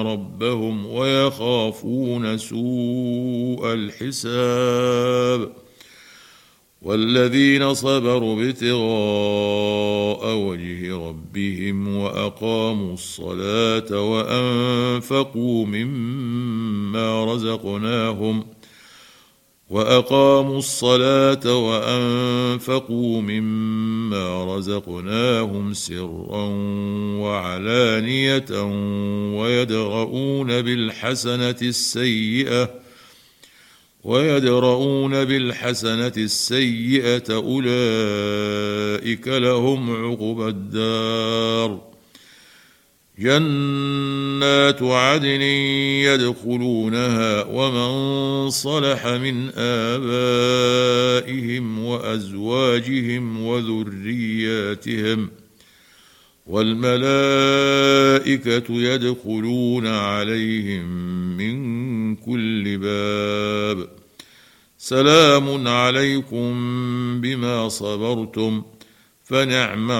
ربهم ويخافون سوء الحساب. والذين صبروا ابتغاء وجه ربهم وأقاموا الصلاة وأنفقوا مما رزقناهم سرا وعلانية ويدرؤون بالحسنة السيئة أولئك لهم عقبى الدار. جنات عدن يدخلونها ومن صلح من آبائهم وأزواجهم وذرياتهم والملائكة يدخلون عليهم من كل باب. سلام عليكم بما صبرتم فنعم